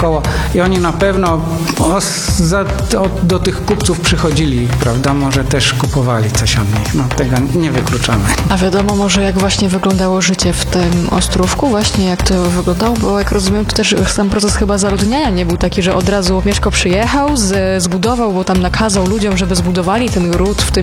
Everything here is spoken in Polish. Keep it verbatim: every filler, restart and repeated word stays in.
naokoło i oni na pewno o, za, o, do tych kupców przychodzili, prawda? Może też kupowali coś od nich. No, tego nie wykluczamy. A wiadomo może, jak właśnie wyglądało życie w tym Ostrówku? Właśnie jak to wyglądało? Bo jak rozumiem, to też sam proces chyba zaludniania nie był taki, że od razu Mieszko przyjechał, z, zbudował, bo tam nakazał ludziom, żeby zbudowali ten ród w tym